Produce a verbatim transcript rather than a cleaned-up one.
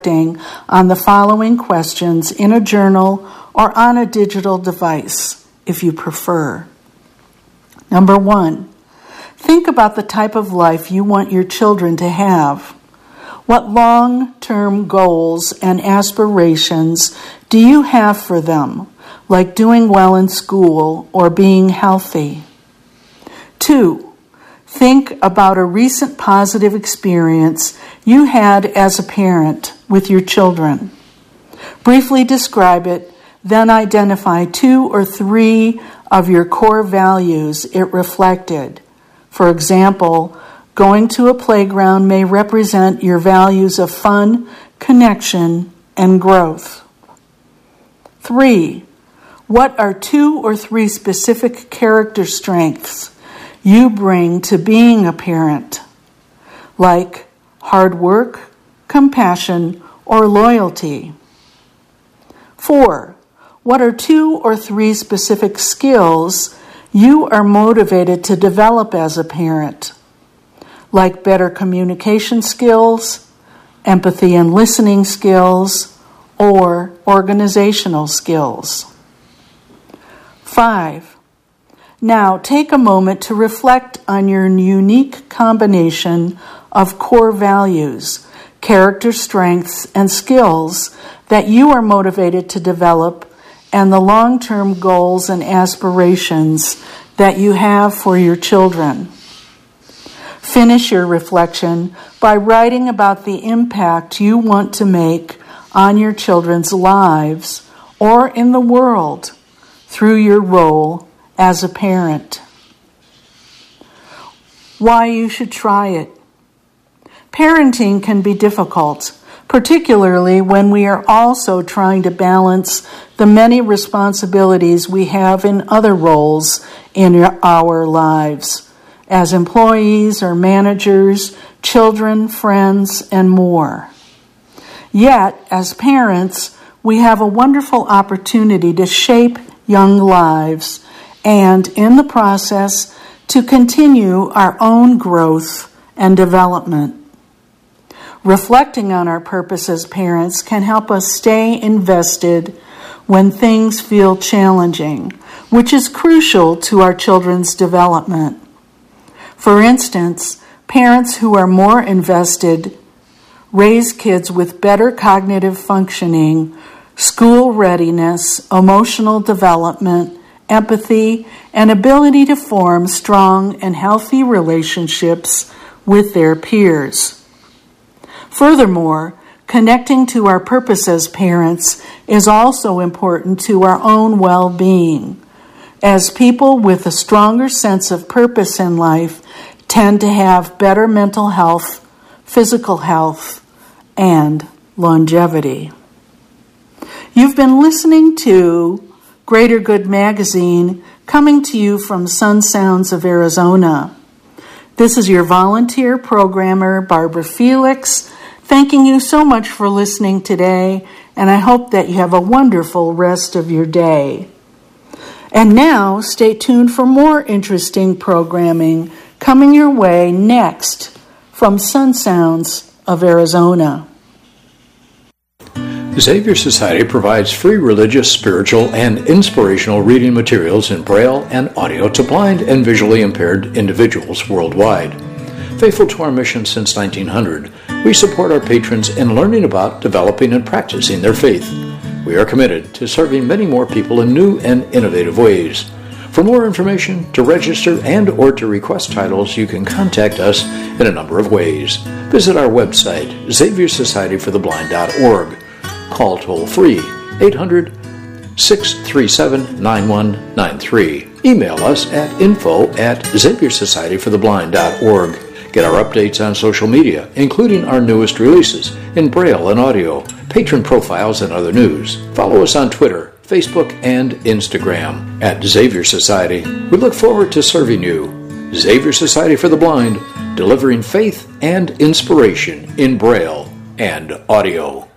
on the following questions in a journal or on a digital device, if you prefer. Number one, think about the type of life you want your children to have. What long-term goals and aspirations do you have for them, like doing well in school or being healthy? Two, think about a recent positive experience you had as a parent with your children. Briefly describe it, then identify two or three of your core values it reflected. For example, going to a playground may represent your values of fun, connection, and growth. Three, what are two or three specific character strengths you bring to being a parent, like hard work, compassion, or loyalty? Four, what are two or three specific skills you are motivated to develop as a parent, like better communication skills, empathy and listening skills, or organizational skills? Five, now take a moment to reflect on your unique combination of core values, character strengths, and skills that you are motivated to develop, and the long-term goals and aspirations that you have for your children. Finish your reflection by writing about the impact you want to make on your children's lives or in the world through your role as a parent. Why you should try it. Parenting can be difficult, particularly when we are also trying to balance the many responsibilities we have in other roles in our lives, as employees or managers, children, friends, and more. Yet, as parents, we have a wonderful opportunity to shape young lives and, in the process, to continue our own growth and development. Reflecting on our purpose as parents can help us stay invested when things feel challenging, which is crucial to our children's development. For instance, parents who are more invested raise kids with better cognitive functioning, school readiness, emotional development, empathy, and ability to form strong and healthy relationships with their peers. Furthermore, connecting to our purpose as parents is also important to our own well-being, as people with a stronger sense of purpose in life tend to have better mental health, physical health, and longevity. You've been listening to Greater Good Magazine, coming to you from Sun Sounds of Arizona. This is your volunteer programmer, Barbara Felix, thanking you so much for listening today, and I hope that you have a wonderful rest of your day. And now, stay tuned for more interesting programming coming your way next from Sun Sounds of Arizona. Xavier Society provides free religious, spiritual, and inspirational reading materials in Braille and audio to blind and visually impaired individuals worldwide. Faithful to our mission since nineteen hundred, we support our patrons in learning about, developing, and practicing their faith. We are committed to serving many more people in new and innovative ways. For more information, to register, and or to request titles, you can contact us in a number of ways. Visit our website, xavier society for the blind dot org. Call toll-free eight hundred, six three seven, nine one nine three. Email us at info at xavier society for the blind dot org. Get our updates on social media, including our newest releases in Braille and audio, patron profiles, and other news. Follow us on Twitter, Facebook, and Instagram at Xavier Society. We look forward to serving you. Xavier Society for the Blind, delivering faith and inspiration in Braille and audio.